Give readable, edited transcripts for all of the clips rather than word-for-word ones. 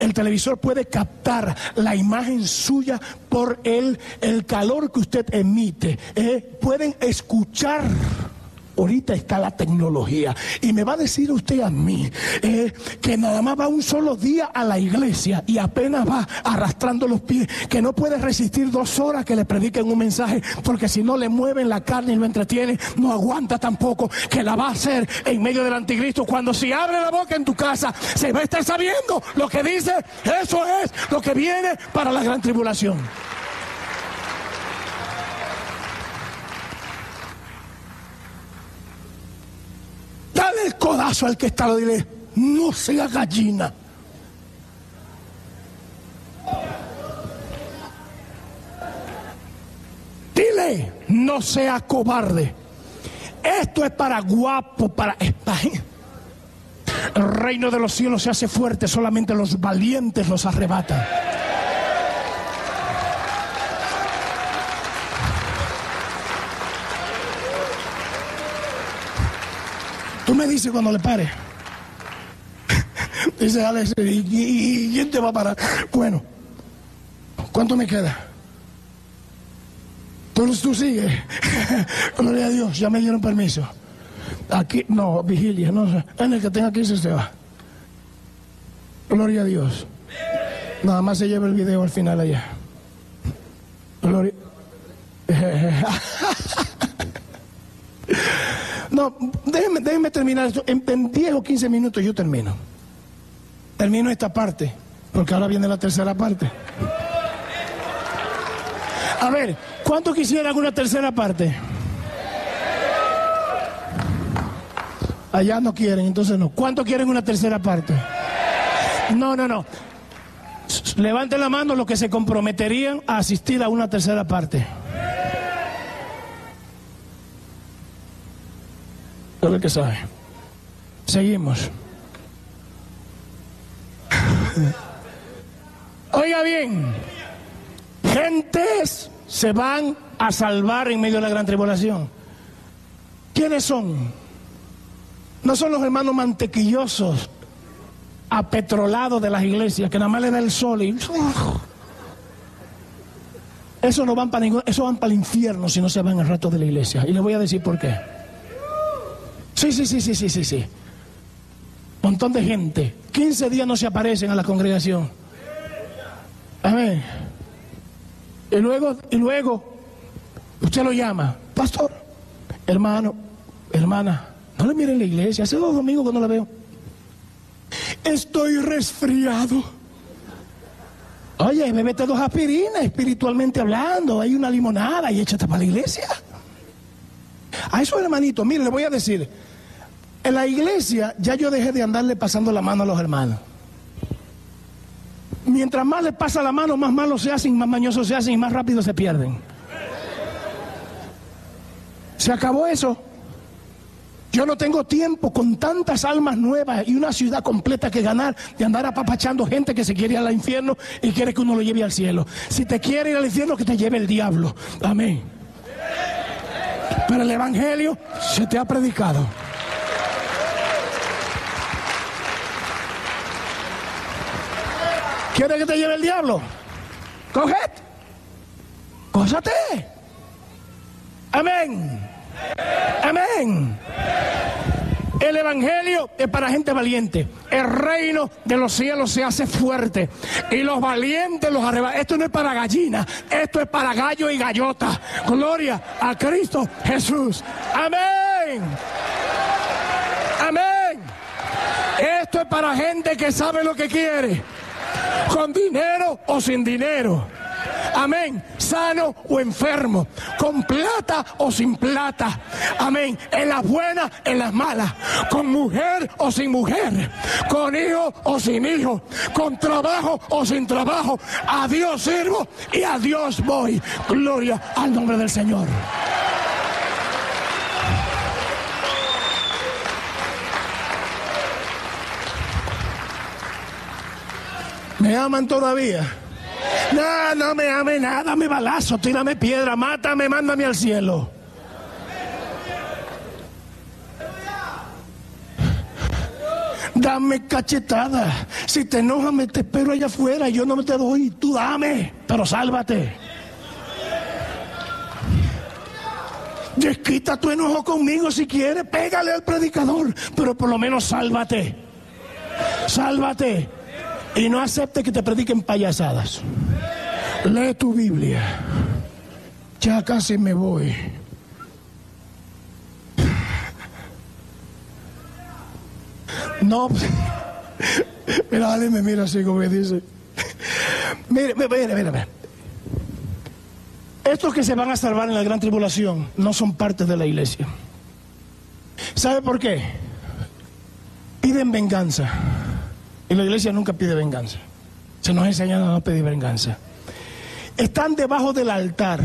El televisor puede captar la imagen suya por el calor que usted emite. Pueden escuchar. Ahorita está la tecnología. Y me va a decir usted a mí que nada más va un solo día a la iglesia y apenas va arrastrando los pies, que no puede resistir 2 horas que le prediquen un mensaje, porque si no le mueven la carne y lo entretiene, no aguanta tampoco, que la va a hacer en medio del anticristo. Cuando si abre la boca en tu casa, se va a estar sabiendo lo que dice. Eso es lo que viene para la gran tribulación. Dale el codazo al que está, lo dile, no sea gallina. Dile, no sea cobarde. Esto es para guapo, para... El reino de los cielos se hace fuerte, solamente los valientes los arrebatan. Tú me dices cuando le pare. Dice Alex, ¿y quién te va a parar? Bueno, ¿cuánto me queda? Tú sigues. Gloria a Dios, ya me dieron permiso. Aquí, no, vigilia, no. En el que tenga que irse se va. Gloria a Dios. Nada más se lleva el video al final allá. Gloria. No, déjenme terminar esto. En 10 o 15 minutos yo termino. Termino esta parte, porque ahora viene la tercera parte. A ver, ¿cuántos quisieran una tercera parte? Allá no quieren, entonces no. ¿Cuántos quieren una tercera parte? No. Levanten la mano los que se comprometerían a asistir a una tercera parte. A ver qué sabe. Seguimos. Oiga bien, gentes se van a salvar en medio de la gran tribulación. ¿Quiénes son? No son los hermanos mantequillosos, apetrolados de las iglesias, que nada más le da el sol y... Esos no van para ningún... Esos van para el infierno si no se van al rato de la iglesia. Y les voy a decir por qué. Sí. Montón de gente. 15 días no se aparecen a la congregación. Amén. Y luego, usted lo llama, pastor, hermano, hermana, no le miren la iglesia, hace 2 domingos que no la veo. Estoy resfriado. Oye, bébete 2 aspirinas, espiritualmente hablando, hay una limonada y échate para la iglesia. A esos hermanitos, mire, le voy a decir, en la iglesia ya yo dejé de andarle pasando la mano a los hermanos. Mientras más le pasa la mano, más malos se hacen, más mañosos se hacen y más rápido se pierden. Se acabó eso. Yo no tengo tiempo con tantas almas nuevas y una ciudad completa que ganar de andar apapachando gente que se quiere ir al infierno y quiere que uno lo lleve al cielo. Si te quiere ir al infierno, que te lleve el diablo. Amén. Pero el evangelio se te ha predicado. ¿Quieres que te lleve el diablo? Cogete. Cósate. Amén. Amén. El evangelio es para gente valiente. El reino de los cielos se hace fuerte y los valientes los arrebatan. Esto no es para gallinas, esto es para gallo y gallota. Gloria a Cristo Jesús. Amén. Amén. Esto es para gente que sabe lo que quiere, con dinero o sin dinero. Amén. Sano o enfermo, con plata o sin plata. Amén. En las buenas, en las malas, con mujer o sin mujer, con hijo o sin hijo, con trabajo o sin trabajo. A Dios sirvo y a Dios voy. Gloria al nombre del Señor. ¿Me aman todavía? No me ame nada, dame balazo, tírame piedra, mátame, mándame al cielo. Dame cachetada. Si te enojas, me te espero allá afuera. Yo no me te doy. Tú dame, pero sálvate. Desquita tu enojo conmigo si quieres. Pégale al predicador, pero por lo menos sálvate. Sálvate. Y no aceptes que te prediquen payasadas. Lee tu Biblia. Ya casi me voy. No, mira, Ale me mira así como me dice. Mire. Estos que se van a salvar en la gran tribulación no son parte de la iglesia. ¿Sabe por qué? Piden venganza. Y la iglesia nunca pide venganza. Se nos enseña a no pedir venganza. Están debajo del altar.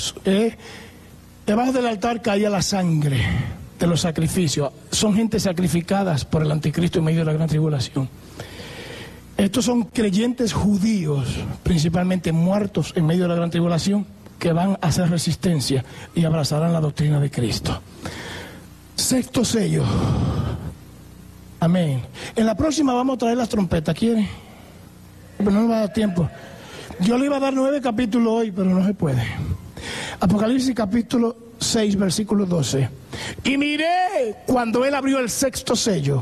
Debajo del altar caía la sangre de los sacrificios. Son gente sacrificadas por el anticristo en medio de la gran tribulación. Estos son creyentes judíos, principalmente muertos en medio de la gran tribulación, que van a hacer resistencia y abrazarán la doctrina de Cristo. Sexto sello. Amén. En la próxima vamos a traer las trompetas, ¿quiere? Pero no me va a dar tiempo. Yo le iba a dar 9 capítulos hoy, pero no se puede. Apocalipsis capítulo 6, versículo 12. Y miré cuando él abrió el sexto sello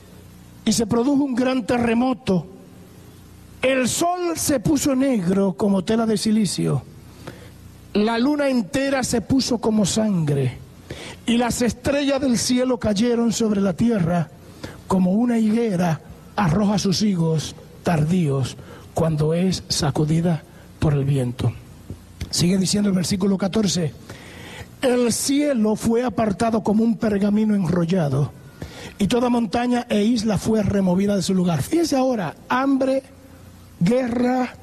y se produjo un gran terremoto. El sol se puso negro como tela de silicio. La luna entera se puso como sangre. Y las estrellas del cielo cayeron sobre la tierra como una higuera arroja sus higos tardíos cuando es sacudida por el viento. Sigue diciendo el versículo 14. El cielo fue apartado como un pergamino enrollado, y toda montaña e isla fue removida de su lugar. Fíjense ahora, hambre, guerra,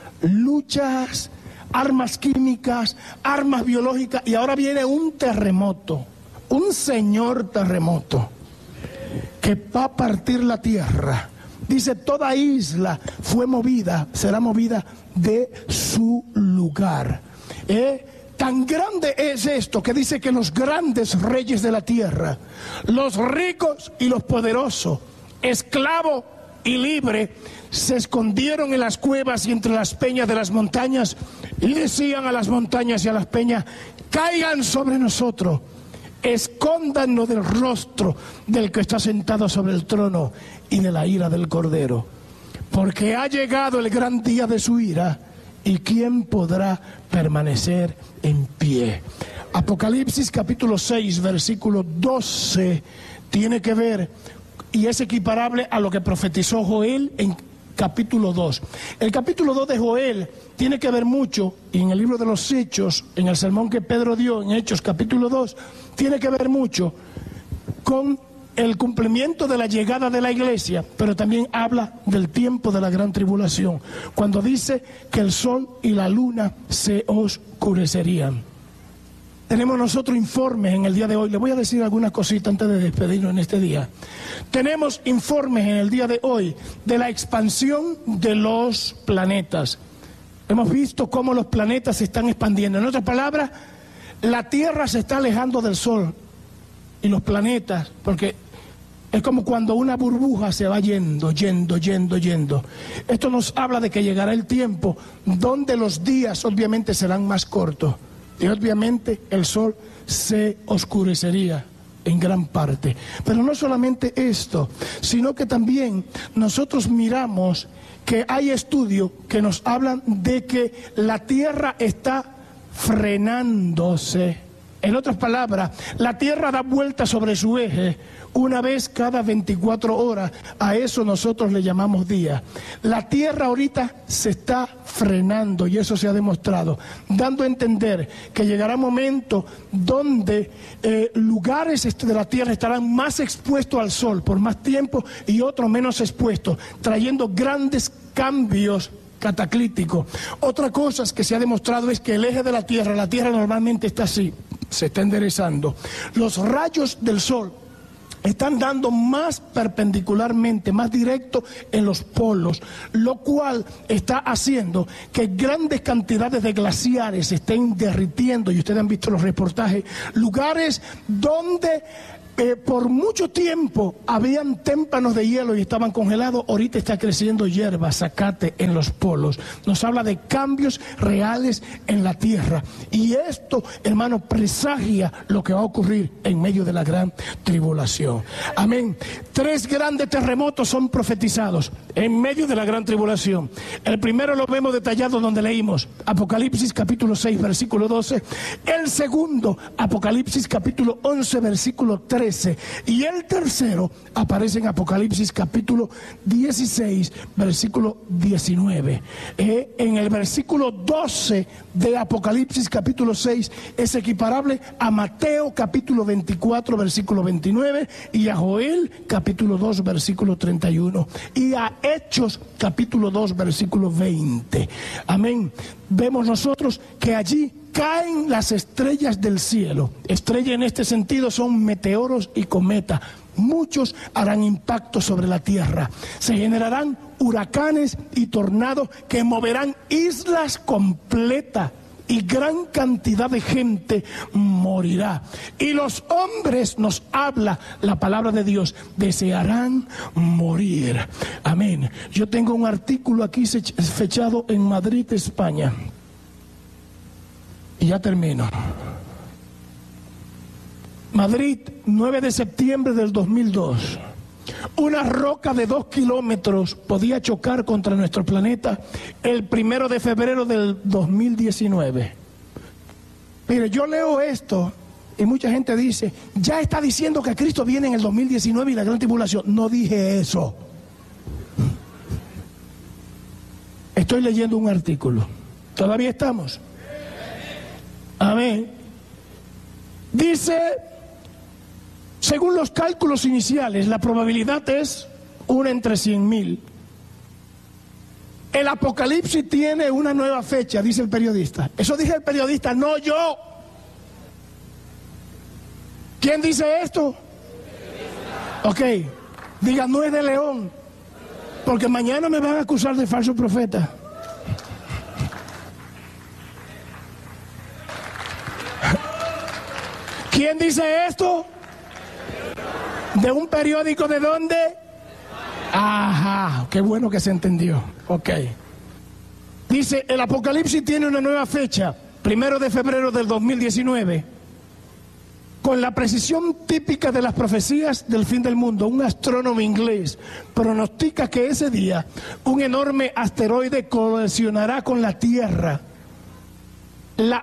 luchas, armas químicas, armas biológicas, y ahora viene un terremoto, un señor terremoto, que va a partir la tierra. Dice, toda isla fue movida, será movida de su lugar. Tan grande es esto que dice que los grandes reyes de la tierra, los ricos y los poderosos, esclavo y libre, se escondieron en las cuevas y entre las peñas de las montañas y decían a las montañas y a las peñas, caigan sobre nosotros, escóndanos del rostro del que está sentado sobre el trono y de la ira del Cordero, porque ha llegado el gran día de su ira, y quién podrá permanecer en pie. Apocalipsis capítulo 6 versículo 12 tiene que ver y es equiparable a lo que profetizó Joel en capítulo 2. El capítulo 2 de Joel tiene que ver mucho, y en el libro de los Hechos, en el sermón que Pedro dio en Hechos capítulo 2, tiene que ver mucho con el cumplimiento de la llegada de la iglesia, pero también habla del tiempo de la gran tribulación, cuando dice que el sol y la luna se oscurecerían. Tenemos nosotros informes en el día de hoy. Le voy a decir algunas cositas antes de despedirnos en este día. Tenemos informes en el día de hoy de la expansión de los planetas. Hemos visto cómo los planetas se están expandiendo. En otras palabras, la Tierra se está alejando del Sol y los planetas, porque es como cuando una burbuja se va yendo. Esto nos habla de que llegará el tiempo donde los días obviamente serán más cortos. Y obviamente el sol se oscurecería en gran parte. Pero no solamente esto, sino que también nosotros miramos que hay estudios que nos hablan de que la Tierra está frenándose. En otras palabras, la Tierra da vuelta sobre su eje una vez cada 24 horas. A eso nosotros le llamamos día. La Tierra ahorita se está frenando y eso se ha demostrado, dando a entender que llegará un momento donde lugares de la Tierra estarán más expuestos al sol por más tiempo y otros menos expuestos, trayendo grandes cambios cataclíticos. Otra cosa que se ha demostrado es que el eje de la Tierra normalmente está así, se está enderezando. Los rayos del sol están dando más perpendicularmente, más directo en los polos, lo cual está haciendo que grandes cantidades de glaciares se estén derritiendo, y ustedes han visto los reportajes, lugares donde por mucho tiempo habían témpanos de hielo y estaban congelados. Ahorita está creciendo hierba, zacate en los polos. Nos habla de cambios reales en la tierra. Y esto, hermano, presagia lo que va a ocurrir en medio de la gran tribulación. Amén. 3 grandes terremotos son profetizados en medio de la gran tribulación. El primero lo vemos detallado donde leímos Apocalipsis capítulo 6 versículo 12. El segundo, Apocalipsis capítulo 11 versículo 13. Y el tercero aparece en Apocalipsis capítulo 16 versículo 19. En el versículo 12 de Apocalipsis capítulo 6 es equiparable a Mateo capítulo 24 versículo 29 y a Joel capítulo 2 versículo 31 y a Hechos capítulo 2 versículo 20. Amén. Vemos nosotros que allí caen las estrellas del cielo. Estrella en este sentido son meteoros y cometas. Muchos harán impacto sobre la tierra. Se generarán huracanes y tornados que moverán islas completas. Y gran cantidad de gente morirá. Y los hombres, nos habla la palabra de Dios, desearán morir. Amén. Yo tengo un artículo aquí fechado en Madrid, España. Y ya termino. Madrid, 9 de septiembre del 2002. Una roca de 2 kilómetros podía chocar contra nuestro planeta el 1 de febrero del 2019. Mire, yo leo esto y mucha gente dice, ya está diciendo que Cristo viene en el 2019 y la gran tribulación. No dije eso. Estoy leyendo un artículo. ¿Todavía estamos? Amén. Dice, según los cálculos iniciales, la probabilidad es 1 entre 100,000. El Apocalipsis tiene una nueva fecha, dice el periodista. Eso dice el periodista, no yo. ¿Quién dice esto? Ok, diga, no es de León, porque mañana me van a acusar de falso profeta. ¿Quién dice esto? ¿De un periódico de dónde? Ajá, qué bueno que se entendió. Ok. Dice, el Apocalipsis tiene una nueva fecha, 1 de febrero del 2019. Con la precisión típica de las profecías del fin del mundo, un astrónomo inglés pronostica que ese día un enorme asteroide colisionará con la Tierra. La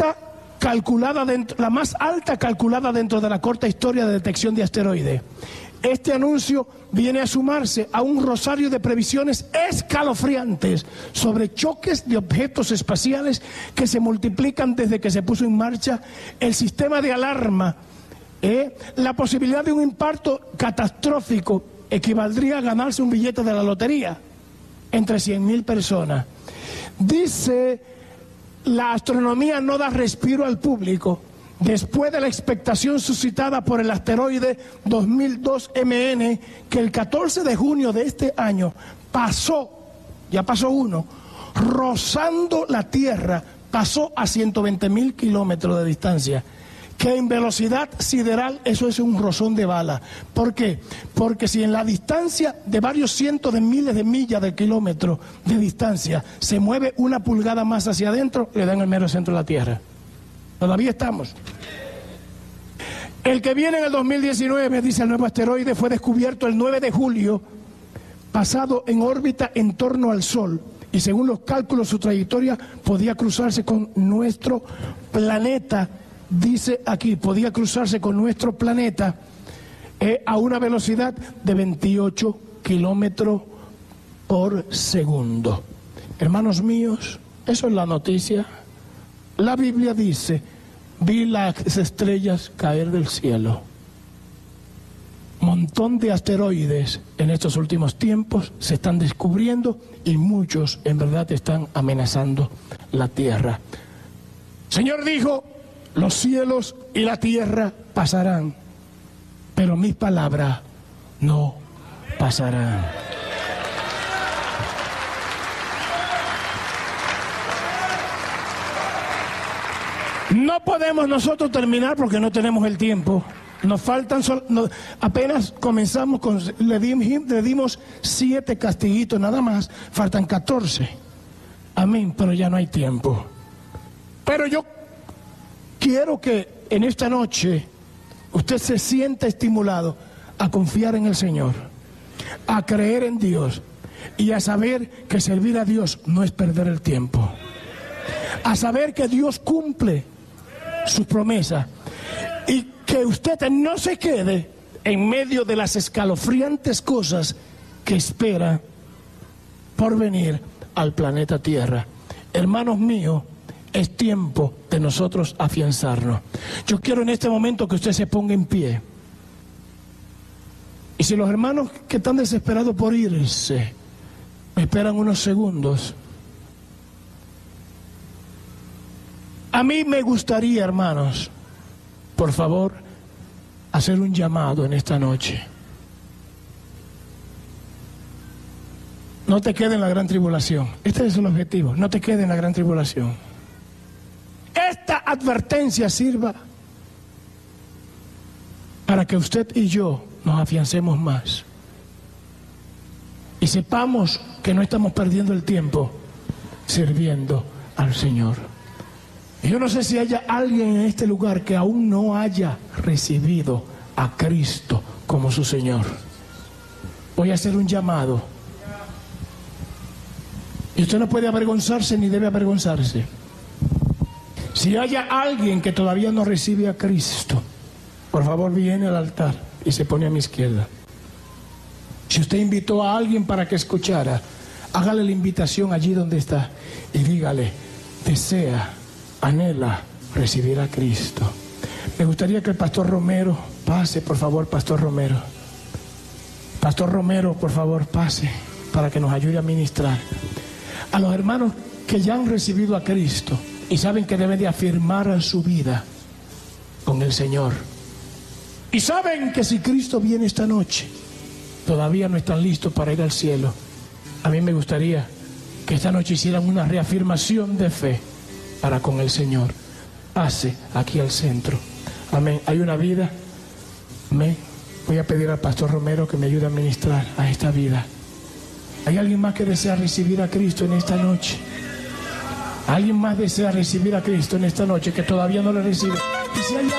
más alta calculada dentro de la corta historia de detección de asteroides. Este anuncio viene a sumarse a un rosario de previsiones escalofriantes sobre choques de objetos espaciales que se multiplican desde que se puso en marcha el sistema de alarma. La posibilidad de un impacto catastrófico equivaldría a ganarse un billete de la lotería entre 100,000 personas. Dice, la astronomía no da respiro al público después de la expectación suscitada por el asteroide 2002 MN, que el 14 de junio de este año ya pasó uno, rozando la Tierra, pasó a 120,000 kilómetros de distancia, que en velocidad sideral eso es un rozón de bala. ¿Por qué? Porque si en la distancia de varios cientos de miles de millas de kilómetros de distancia se mueve una pulgada más hacia adentro, le dan el mero centro de la Tierra. Todavía estamos. El que viene en el 2019, dice el nuevo asteroide, fue descubierto el 9 de julio, pasado en órbita en torno al Sol. Y según los cálculos, su trayectoria podía cruzarse con nuestro planeta. Dice aquí, podía cruzarse con nuestro planeta a una velocidad de 28 kilómetros por segundo. Hermanos míos, eso es la noticia. La Biblia dice, vi las estrellas caer del cielo. Montón de asteroides en estos últimos tiempos se están descubriendo y muchos en verdad están amenazando la tierra. El Señor dijo, los cielos y la tierra pasarán, pero mis palabras no pasarán. No podemos nosotros terminar porque no tenemos el tiempo. Nos faltan, apenas comenzamos, le dimos 7 castiguitos nada más, faltan 14. Amén, pero ya no hay tiempo. Pero yo quiero que en esta noche usted se sienta estimulado a confiar en el Señor, a creer en Dios y a saber que servir a Dios no es perder el tiempo. A saber que Dios cumple sus promesas y que usted no se quede en medio de las escalofriantes cosas que espera por venir al planeta Tierra. Hermanos míos, es tiempo de nosotros afianzarnos. Yo quiero en este momento que usted se ponga en pie. Y si los hermanos que están desesperados por irse me esperan unos segundos, a mí me gustaría, hermanos, por favor, hacer un llamado en esta noche. No te quedes en la gran tribulación. Este es el objetivo. No te quedes en la gran tribulación. Esta advertencia sirva para que usted y yo nos afiancemos más. Y sepamos que no estamos perdiendo el tiempo sirviendo al Señor. Yo no sé si haya alguien en este lugar que aún no haya recibido a Cristo como su Señor. Voy a hacer un llamado. Y usted no puede avergonzarse ni debe avergonzarse. Si haya alguien que todavía no recibe a Cristo, por favor viene al altar y se pone a mi izquierda. Si usted invitó a alguien para que escuchara, hágale la invitación allí donde está y dígale, desea, anhela recibir a Cristo. Me gustaría que el pastor Romero pase, por favor, pastor Romero. Pastor Romero, por favor, pase para que nos ayude a ministrar. A los hermanos que ya han recibido a Cristo y saben que deben de afirmar su vida con el Señor. Y saben que si Cristo viene esta noche, todavía no están listos para ir al cielo. A mí me gustaría que esta noche hicieran una reafirmación de fe para con el Señor. Pase aquí al centro. Amén. Hay una vida. Amén. Voy a pedir al pastor Romero que me ayude a ministrar a esta vida. ¿Hay alguien más que desea recibir a Cristo en esta noche? ¿Alguien más desea recibir a Cristo en esta noche que todavía no lo recibe? Y si hay